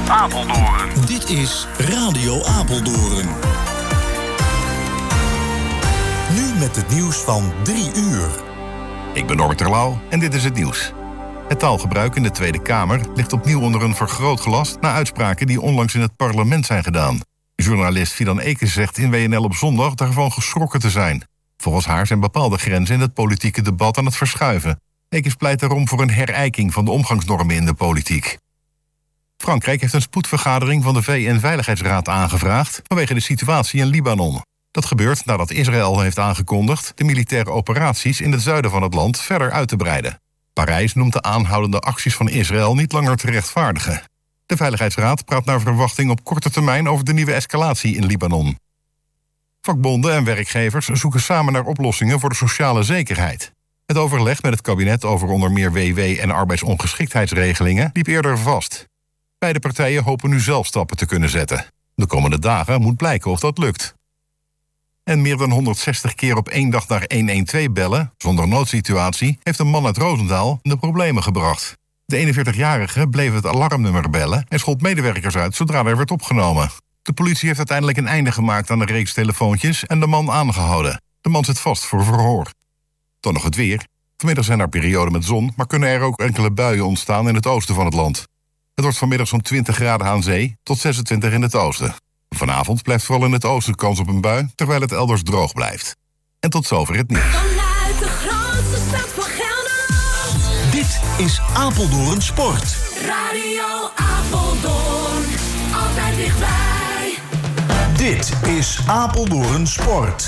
Apeldoorn. Dit is Radio Apeldoorn. Nu met het nieuws van 3 uur. Ik ben Norbert Terlouw en dit is het nieuws. Het taalgebruik in de Tweede Kamer ligt opnieuw onder een vergrootglas na uitspraken die onlangs in het parlement zijn gedaan. Journalist Fidan Ekes zegt in WNL op zondag daarvan geschrokken te zijn. Volgens haar zijn bepaalde grenzen in het politieke debat aan het verschuiven. Ekes pleit daarom voor een herijking van de omgangsnormen in de politiek. Frankrijk heeft een spoedvergadering van de VN-veiligheidsraad aangevraagd vanwege de situatie in Libanon. Dat gebeurt nadat Israël heeft aangekondigd de militaire operaties in het zuiden van het land verder uit te breiden. Parijs noemt de aanhoudende acties van Israël niet langer te rechtvaardigen. De Veiligheidsraad praat naar verwachting op korte termijn over de nieuwe escalatie in Libanon. Vakbonden en werkgevers zoeken samen naar oplossingen voor de sociale zekerheid. Het overleg met het kabinet over onder meer WW en arbeidsongeschiktheidsregelingen liep eerder vast. Beide partijen hopen nu zelf stappen te kunnen zetten. De komende dagen moet blijken of dat lukt. En meer dan 160 keer op één dag naar 112 bellen, zonder noodsituatie, heeft een man uit Roosendaal in de problemen gebracht. De 41-jarige bleef het alarmnummer bellen en schold medewerkers uit zodra er werd opgenomen. De politie heeft uiteindelijk een einde gemaakt aan de reeks telefoontjes en de man aangehouden. De man zit vast voor verhoor. Dan nog het weer. Vanmiddag zijn er perioden met zon, maar kunnen er ook enkele buien ontstaan in het oosten van het land. Het wordt vanmiddag zo'n 20 graden aan zee tot 26 in het oosten. Vanavond blijft vooral in het oosten kans op een bui, terwijl het elders droog blijft. En tot zover het nieuws. Vanuit de grootste stad van Gelderland. Dit is Apeldoorn Sport. Radio Apeldoorn, altijd dichtbij. Dit is Apeldoorn Sport.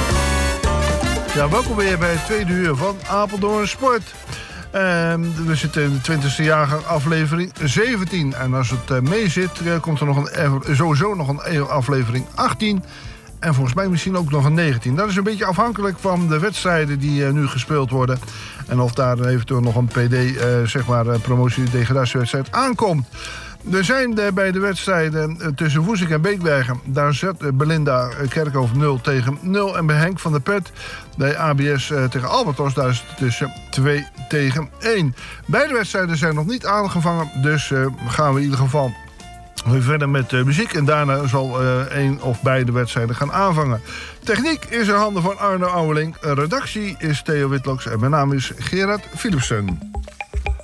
Ja, welkom weer bij het tweede uur van Apeldoorn Sport. We zitten in de 20e jaargang aflevering 17. En als het mee zit, komt er nog sowieso nog een aflevering 18. En volgens mij misschien ook nog een 19. Dat is een beetje afhankelijk van de wedstrijden die nu gespeeld worden. En of daar eventueel nog een PD, promotie-degradatiewedstrijd aankomt. Er zijn bij de wedstrijden tussen Woezik en Beekbergen. Daar zet Belinda Kerkhoven 0-0. En bij Henk van der Pet, bij ABS tegen Albatros, daar is het tussen 2-1. Beide wedstrijden zijn nog niet aangevangen. Dus gaan we in ieder geval weer verder met muziek. En daarna zal één of beide wedstrijden gaan aanvangen. Techniek is in handen van Arno Ouweling. Redactie is Theo Witloks. En mijn naam is Gerard Philipsen.